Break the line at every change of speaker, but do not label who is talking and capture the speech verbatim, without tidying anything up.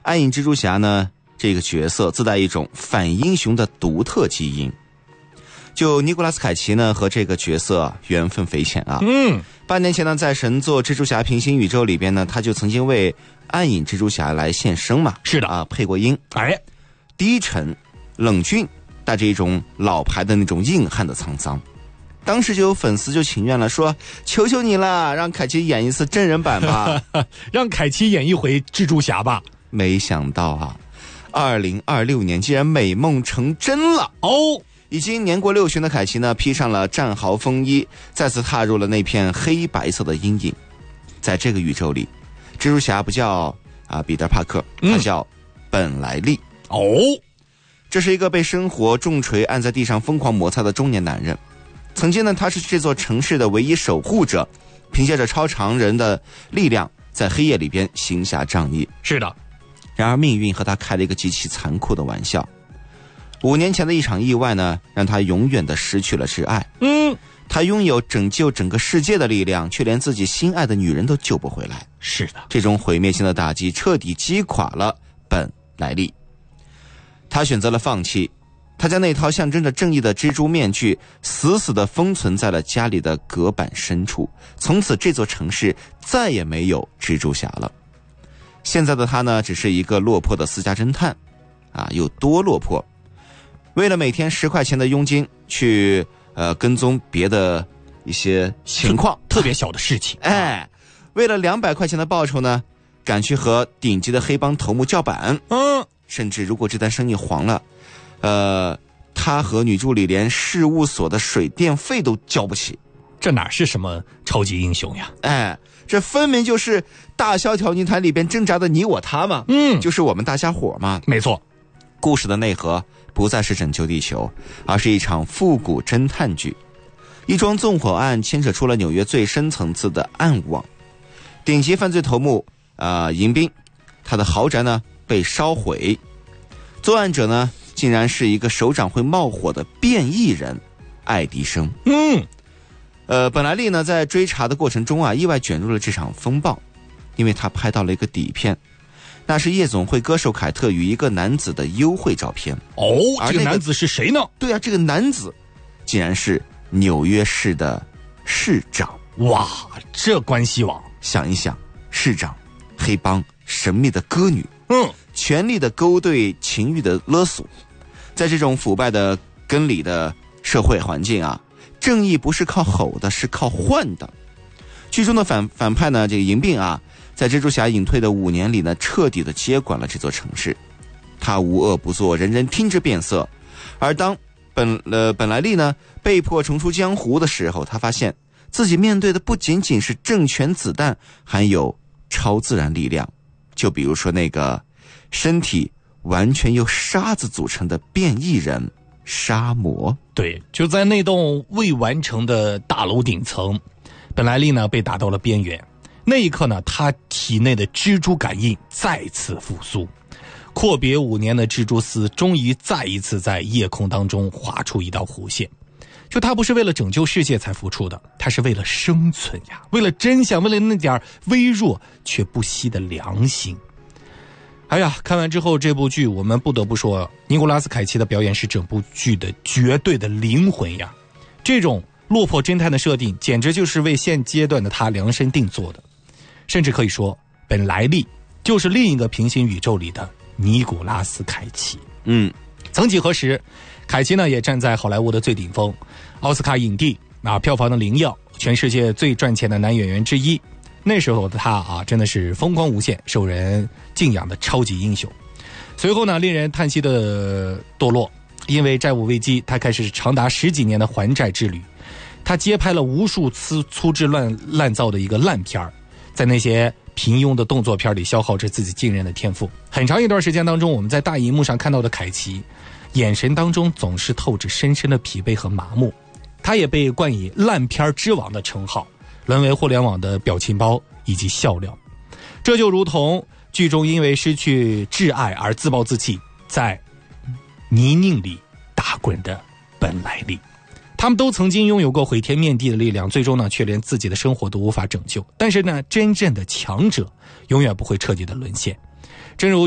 暗影蜘蛛侠呢，这个角色自带一种反英雄的独特基因。就尼古拉斯凯奇呢和这个角色缘分匪浅啊。
嗯，
半年前呢，在神作蜘蛛侠平行宇宙里边呢，他就曾经为暗影蜘蛛侠来献声嘛。
是的
啊，配过音。
哎，
低沉、冷峻，带着一种老牌的那种硬汉的沧桑。当时就有粉丝就请愿了，说求求你了，让凯奇演一次真人版吧，
让凯奇演一回蜘蛛侠吧。
没想到啊，二零二六年竟然美梦成真了
哦！
已经年过六旬的凯奇呢，披上了战壕风衣，再次踏入了那片黑白色的阴影。在这个宇宙里，蜘蛛侠不叫啊彼得·帕克，他叫本莱利。
哦，
这是一个被生活重锤按在地上疯狂摩擦的中年男人。曾经呢，他是这座城市的唯一守护者，凭借着超常人的力量，在黑夜里边行侠仗义。
是的。
然而命运和他开了一个极其残酷的玩笑。五年前的一场意外呢，让他永远的失去了挚爱。
嗯，
他拥有拯救整个世界的力量，却连自己心爱的女人都救不回来。
是的，
这种毁灭性的打击彻底击垮了本莱利。他选择了放弃。他将那套象征着正义的蜘蛛面具死死地封存在了家里的隔板深处，从此这座城市再也没有蜘蛛侠了。现在的他呢，只是一个落魄的私家侦探，啊，有多落魄？为了每天十块钱的佣金去呃跟踪别的一些情况，
特别小的事情。
哎，为了两百块钱的报酬呢，赶去和顶级的黑帮头目叫板。
嗯，
甚至如果这单生意黄了，呃，他和女助理连事务所的水电费都交不起。
这哪是什么超级英雄呀？
哎，这分明就是大萧条泥潭里边挣扎的你我他嘛。
嗯，
就是我们大家伙嘛。
没错。
故事的内核不再是拯救地球，而是一场复古侦探剧。一桩纵火案牵扯出了纽约最深层次的暗网。顶级犯罪头目啊、呃、迎宾，他的豪宅呢被烧毁。作案者呢竟然是一个手掌会冒火的变异人爱迪生。
嗯，
呃，本莱利呢在追查的过程中啊，意外卷入了这场风暴，因为他拍到了一个底片，那是夜总会歌手凯特与一个男子的幽会照片。
哦，
而、那个、
这个男子是谁呢？
对啊，这个男子竟然是纽约市的市长。
哇，这关系网，
想一想，市长、黑帮、神秘的歌女，
嗯，
权力的勾兑、情欲的勒索，在这种腐败的根里的社会环境啊，正义不是靠吼的，是靠换的。剧中的反反派呢，这个迎宾啊，在蜘蛛侠隐退的五年里呢，彻底的接管了这座城市。他无恶不作，人人听之变色。而当本呃本莱利呢被迫重出江湖的时候，他发现自己面对的不仅仅是政权子弹，还有超自然力量。就比如说那个身体完全由沙子组成的变异人沙魔。
对，就在那栋未完成的大楼顶层，本莱利呢被打到了边缘。那一刻呢，他体内的蜘蛛感应再次复苏，阔别五年的蜘蛛丝终于再一次在夜空当中划出一道弧线。就他不是为了拯救世界才付出的，他是为了生存呀，为了真相，为了那点微弱却不息的良心。哎呀，看完之后这部剧，我们不得不说，尼古拉斯凯奇的表演是整部剧的绝对的灵魂呀。这种落魄侦探的设定，简直就是为现阶段的他量身定做的。甚至可以说，本莱利就是另一个平行宇宙里的尼古拉斯凯奇。
嗯，
曾几何时，凯奇呢也站在好莱坞的最顶峰，奥斯卡影帝啊，票房的灵药，全世界最赚钱的男演员之一。那时候的他啊，真的是风光无限，受人敬仰的超级英雄。随后呢，令人叹息的堕落，因为债务危机，他开始长达十几年的还债之旅。他接拍了无数次粗制滥滥造的一个烂片儿，在那些平庸的动作片里消耗着自己惊人的天赋。很长一段时间当中，我们在大荧幕上看到的凯奇，眼神当中总是透着深深的疲惫和麻木。他也被冠以烂片之王的称号，沦为互联网的表情包以及笑料。这就如同剧中因为失去挚爱而自暴自弃，在泥泞里打滚的本莱利。他们都曾经拥有过毁天灭地的力量，最终呢却连自己的生活都无法拯救。但是呢，真正的强者永远不会彻底的沦陷。正如